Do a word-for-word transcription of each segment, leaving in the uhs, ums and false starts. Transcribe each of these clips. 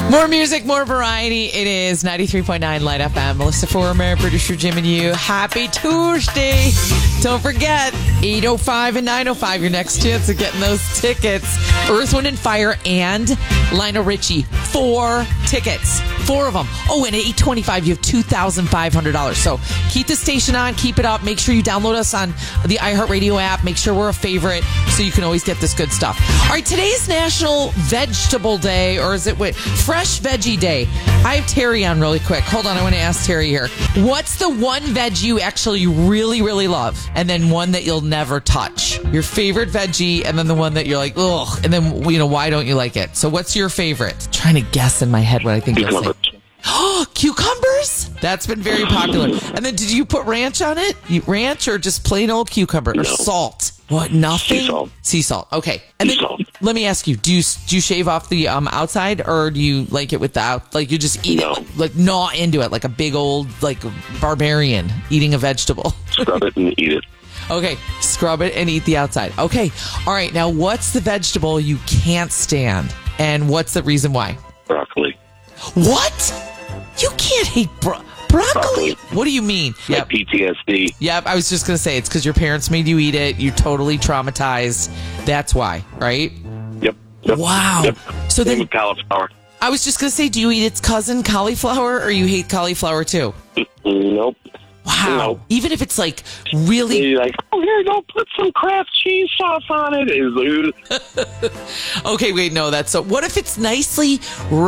More music, more variety. It is ninety-three point nine Light F M. Melissa Former, producer Jim and you. Happy Tuesday. Don't forget, eight oh five and nine oh five, your next chance of getting those tickets. Earth, Wind and Fire and Lionel Richie. Four tickets. Four of them. Oh, and at eight twenty-five, you have two thousand five hundred dollars. So keep the station on. Keep it up. Make sure you download us on the iHeartRadio app. Make sure we're a favorite so you can always get this good stuff. All right, today's National Vegetable Day, or is it wait, Fresh Veggie Day. I have Terry on really quick. Hold on, I want to ask Terry here. What's the one veg you actually really, really love? And then one that you'll never touch. Your favorite veggie, and then the one that you're like, ugh. And then, you know, why don't you like it? So what's your favorite? I'm trying to guess in my head what I think you'll say. Oh, cucumbers? That's been very popular. And then did you put ranch on it? You, ranch or just plain old cucumber? Or No. Salt? What, nothing? Sea salt. Sea salt. Okay. And Sea then salt. let me ask you, do you do you shave off the um outside, or do you like it without? Like you just eat No. it, like gnaw into it like a big old like barbarian eating a vegetable? Scrub it and eat it. Okay, scrub it and eat the outside. Okay. All right. Now, what's the vegetable you can't stand, and what's the reason why? Broccoli. What? You can't hate bro- broccoli. Broccoli. What do you mean? Like Yep. P T S D. Yep. I was just gonna say it's because your parents made you eat it. You're totally traumatized. That's why, right? Yep. yep. Wow. Yep. So Same then- with cauliflower. I was just gonna say, do you eat its cousin cauliflower, or you hate cauliflower too? Nope. Wow. No. Even if it's like really You're like, oh, here, don't put some Kraft cheese sauce on it. It's like, okay. Wait, no, that's so. What if it's nicely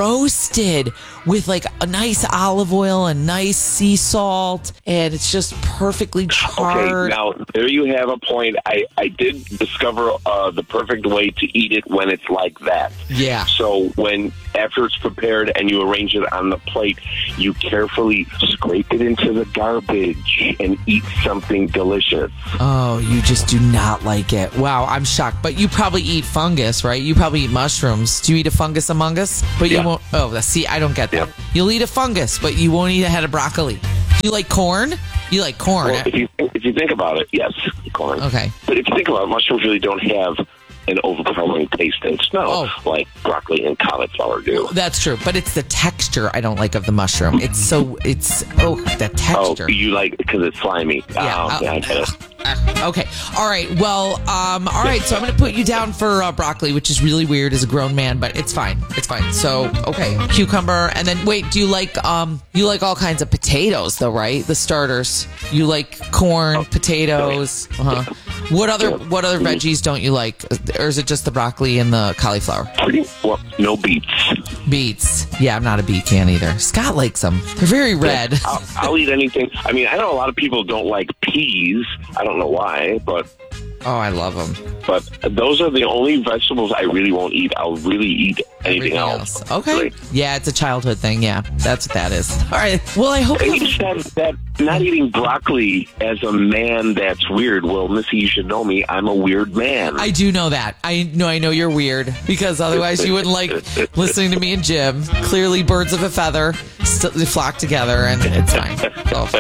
roasted with like a nice olive oil and nice sea salt, and it's just perfectly charred? okay, now, there you have a point. I, I did discover uh, the perfect way to eat it when it's like that. Yeah. So when, after it's prepared and you arrange it on the plate, you carefully scrape it into the garbage and eat something delicious. Oh, you just do not like it. Wow, I'm shocked. But you probably eat fungus, right? You probably eat mushrooms. Do you eat a fungus among us? But you Yeah. won't. Oh, see, I don't get that. Yeah. You'll eat a fungus, but you won't eat a head of broccoli. You like corn? You like corn? Well, if you if you think about it, yes, corn. Okay. But if you think about it, mushrooms really don't have an overpowering taste and smell Oh. like broccoli and cauliflower do. That's true, but it's the texture I don't like of the mushroom. It's so it's oh the texture. Oh, you like because it's slimy. Yeah, Oh, uh, yeah, I get it. Okay. All right. Well, um, all right. So I'm going to put you down for uh, broccoli, which is really weird as a grown man, but it's fine. It's fine. So, okay. Cucumber. And then, wait, do you like, um, you like all kinds of potatoes though, right? The starters. You like corn, potatoes. Uh-huh. What other, what other veggies don't you like? Or is it just the broccoli and the cauliflower? Pretty well, no beets. Beets. Yeah, I'm not a beet fan either. Scott likes them. They're very red. I'll, I'll eat anything. I mean, I know a lot of people don't like peas. I don't know why, but Oh, I love them. but those are the only vegetables I really won't eat. I'll really eat anything, Everything else. else. Okay. Right. Yeah, it's a childhood thing. Yeah, that's what that is. All right. Well, I hope And you you said that not eating broccoli as a man, that's weird. Well, Missy, you should know me. I'm a weird man. I do know that. I know I know you're weird because otherwise you wouldn't like listening to me and Jim. Clearly, birds of a feather st- they flock together, and it's fine. It's all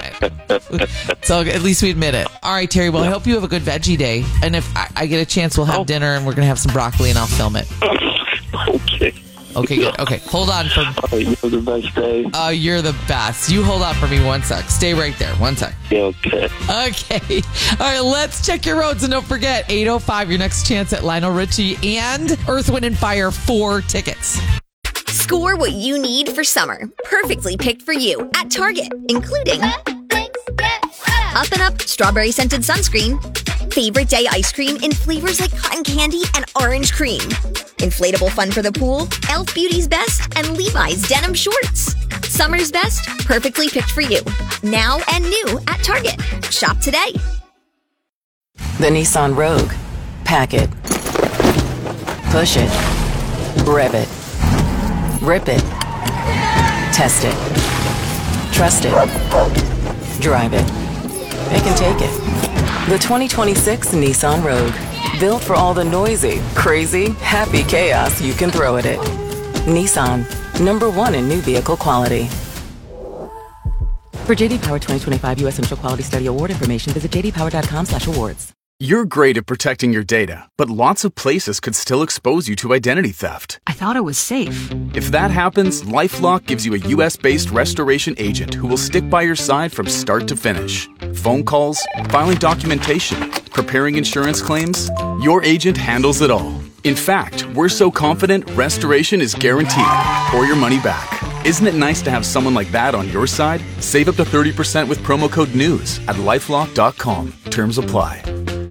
fine. So at least we admit it. All right, Terry. Well, I hope you have a good veggie day. And if I, I get a chance, we'll have Oh. dinner and we're gonna have some broccoli and I'll film it. Okay. Okay, good. Okay, hold on for. Oh, you have the best day. Uh, you're the best. You hold on for me one sec. Stay right there. One sec. Yeah, okay. Okay. All right, let's check your roads. And don't forget, eight oh five, your next chance at Lionel Richie and Earth, Wind and Fire, four tickets. Score what you need for summer. Perfectly picked for you at Target, including Up and Up strawberry scented sunscreen, favorite day ice cream in flavors like cotton candy and orange cream, inflatable fun for the pool, Elf Beauty's Best, and Levi's denim shorts. Summer's best, perfectly picked for you. Now and new at Target. Shop today. The Nissan Rogue. Pack it. Push it. Rev it. Rip it. Test it. Trust it. Drive it. It can take it. The twenty twenty-six Nissan Rogue. Built for all the noisy, crazy, happy chaos you can throw at it. Nissan. Number one in new vehicle quality. For J D Power twenty twenty-five U S Initial Quality Study Award information, visit j d power dot com slash awards. You're great at protecting your data, but lots of places could still expose you to identity theft. I thought it was safe. If that happens, LifeLock gives you a U S-based restoration agent who will stick by your side from start to finish. Phone calls, filing documentation, preparing insurance claims, your agent handles it all. In fact, we're so confident restoration is guaranteed or your money back. Isn't it nice to have someone like that on your side? Save up to thirty percent with promo code NEWS at lifelock dot com. Terms apply.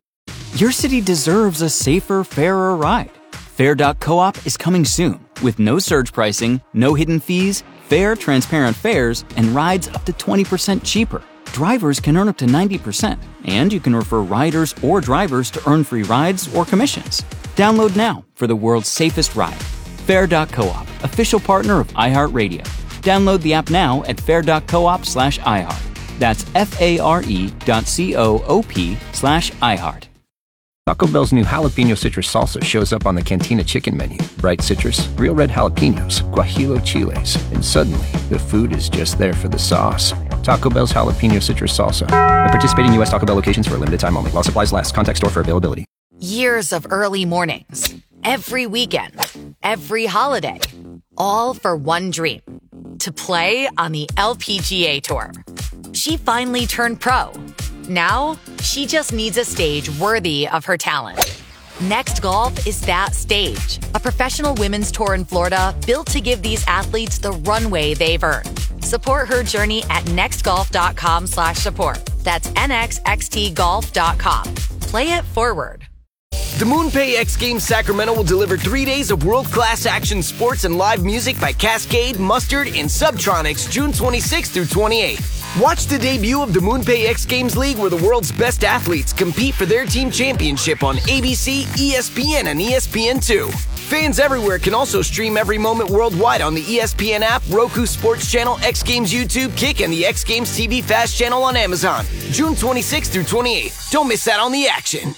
Your city deserves a safer, fairer ride. Fair dot coop is coming soon with no surge pricing, no hidden fees, fair, transparent fares, and rides up to twenty percent cheaper. Drivers can earn up to ninety percent, and you can refer riders or drivers to earn free rides or commissions. Download now for the world's safest ride. Fair dot coop, official partner of iHeartRadio. Download the app now at fair dot coop slash iHeart. That's F-A-R-E dot C-O-O-P slash iHeart. Taco Bell's new jalapeno citrus salsa shows up on the Cantina chicken menu. Bright citrus, real red jalapenos, guajillo chiles, and suddenly the food is just there for the sauce. Taco Bell's jalapeno citrus salsa. At participating U S Taco Bell locations for a limited time only. While supplies last. Contact store for availability. Years of early mornings, every weekend, every holiday, all for one dream: to play on the L P G A Tour. She finally turned pro. Now, she just needs a stage worthy of her talent. Next Golf is that stage. A professional women's tour in Florida built to give these athletes the runway they've earned. Support her journey at nextgolf.com slash support. That's N X X T golf dot com. Play it forward. The MoonPay X Games Sacramento will deliver three days of world-class action sports and live music by Cascade, Mustard, and Subtronics June twenty-sixth through twenty-eighth. Watch the debut of the MoonPay X Games League, where the world's best athletes compete for their team championship on A B C, E S P N, and E S P N two. Fans everywhere can also stream every moment worldwide on the E S P N app, Roku Sports Channel, X Games YouTube, Kick, and the X Games T V Fast Channel on Amazon. June twenty-sixth through twenty-eighth. Don't miss out on the action.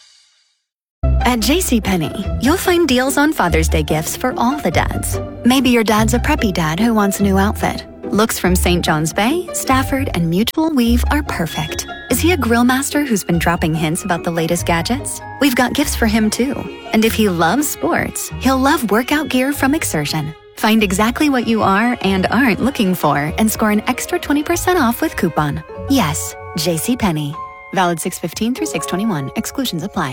At JCPenney, you'll find deals on Father's Day gifts for all the dads. Maybe your dad's a preppy dad who wants a new outfit. Looks from Saint John's Bay, Stafford, and Mutual Weave are perfect. Is he a grill master who's been dropping hints about the latest gadgets? We've got gifts for him too. And if he loves sports, he'll love workout gear from Exertion. Find exactly what you are and aren't looking for and score an extra twenty percent off with coupon. Yes, JCPenney. Valid six fifteen through six twenty-one. Exclusions apply.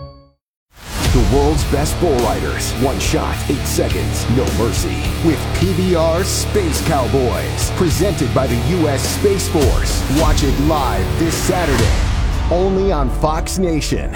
The world's best bull riders. One shot, eight seconds, no mercy. With P B R Space Cowboys. Presented by the U S Space Force. Watch it live this Saturday. Only on Fox Nation.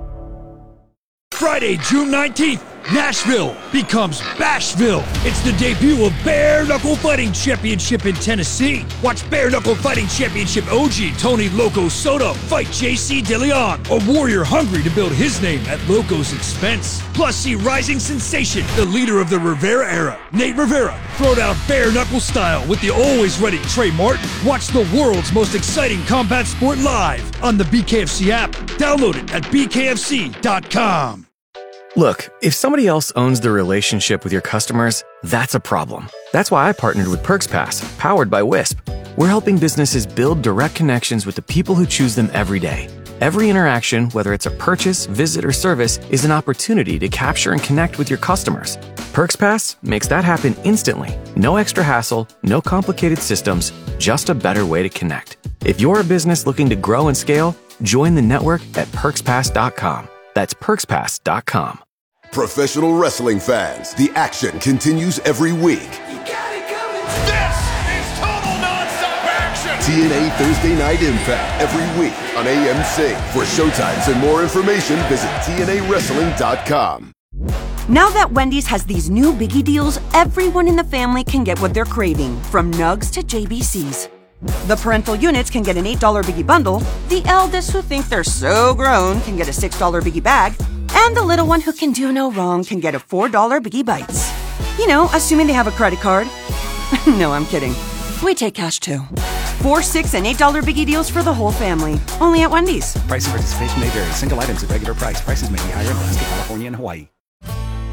Friday, June nineteenth. Nashville becomes Bashville. It's the debut of Bare Knuckle Fighting Championship in Tennessee. Watch Bare Knuckle Fighting Championship O G Tony Loco Soto fight J C DeLeon, a warrior hungry to build his name at Loco's expense. Plus, see rising sensation, the leader of the Rivera era, Nate Rivera, throw down bare knuckle style with the always ready Trey Martin. Watch the world's most exciting combat sport live on the B K F C app. Download it at B K F C dot com. Look, if somebody else owns the relationship with your customers, that's a problem. That's why I partnered with PerksPass, powered by Wisp. We're helping businesses build direct connections with the people who choose them every day. Every interaction, whether it's a purchase, visit, or service, is an opportunity to capture and connect with your customers. PerksPass makes that happen instantly. No extra hassle, no complicated systems, just a better way to connect. If you're a business looking to grow and scale, join the network at perks pass dot com. That's perks pass dot com. Professional wrestling fans, the action continues every week. You got it coming. This is total nonstop action. T N A Thursday Night Impact every week on A M C. For showtimes and more information, visit T N A wrestling dot com. Now that Wendy's has these new biggie deals, everyone in the family can get what they're craving, from nugs to J B Cs. The parental units can get an eight dollar biggie bundle, the eldest who think they're so grown can get a six dollar biggie bag, and the little one who can do no wrong can get a four dollar biggie bites. You know, assuming they have a credit card. No, I'm kidding. We take cash too. Four, six, and eight dollar biggie deals for the whole family. Only at Wendy's. Price and participation may vary. Single items at regular price. Prices may be higher in Alaska, California, and Hawaii.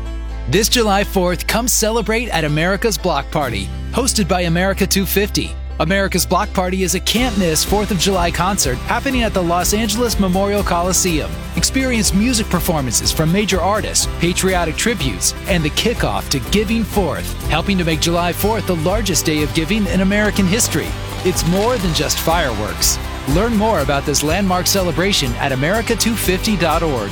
This July fourth, come celebrate at America's Block Party, hosted by America two fifty. America's Block Party is a can't-miss fourth of July concert happening at the Los Angeles Memorial Coliseum. Experience music performances from major artists, patriotic tributes, and the kickoff to Giving Fourth, helping to make July fourth the largest day of giving in American history. It's more than just fireworks. Learn more about this landmark celebration at America two fifty dot org.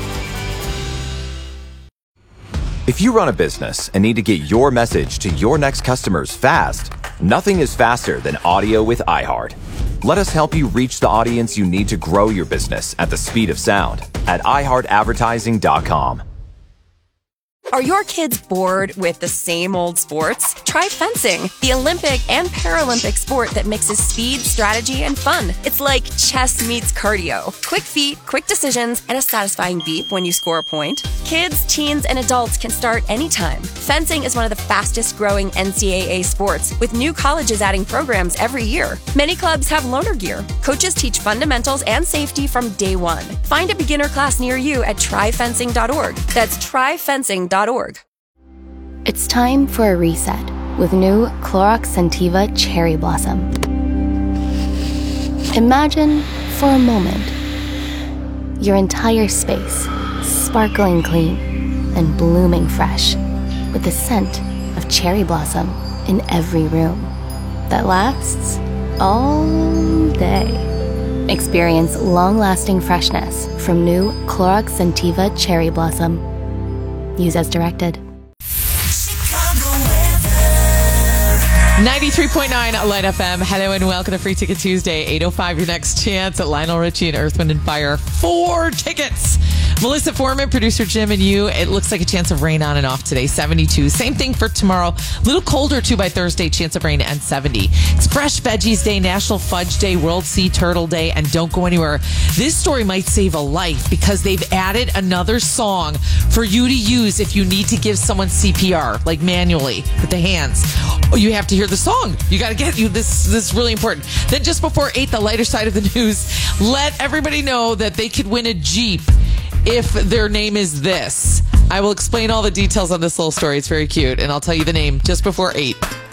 If you run a business and need to get your message to your next customers fast, nothing is faster than audio with iHeart. Let us help you reach the audience you need to grow your business at the speed of sound at i heart advertising dot com. Are your kids bored with the same old sports? Try fencing, the Olympic and Paralympic sport that mixes speed, strategy, and fun. It's like chess meets cardio. Quick feet, quick decisions, and a satisfying beep when you score a point. Kids, teens, and adults can start anytime. Fencing is one of the fastest growing N C double A sports, with new colleges adding programs every year. Many clubs have loaner gear. Coaches teach fundamentals and safety from day one. Find a beginner class near you at try fencing dot org. That's try fencing dot org. It's time for a reset with new Clorox Scentiva Cherry Blossom. Imagine for a moment your entire space sparkling clean and blooming fresh with the scent of cherry blossom in every room that lasts all day. Experience long-lasting freshness from new Clorox Scentiva Cherry Blossom. Use as directed. ninety-three point nine Light F M. Hello and welcome to Free Ticket Tuesday. eight oh five, your next chance at Lionel Richie and Earth, Wind and Fire. Four tickets. Melissa Foreman, producer Jim, and you. It looks like a chance of rain on and off today, seventy-two. Same thing for tomorrow. A little colder, too, by Thursday, chance of rain, and seventy. It's Fresh Veggies Day, National Fudge Day, World Sea Turtle Day, and don't go anywhere. This story might save a life because they've added another song for you to use if you need to give someone C P R, like manually, with the hands. Oh, you have to hear the song. You got to get you this. This is really important. Then just before eight, the lighter side of the news. Let everybody know that they could win a Jeep if their name is this. I will explain all the details on this little story. It's very cute, and I'll tell you the name just before eight.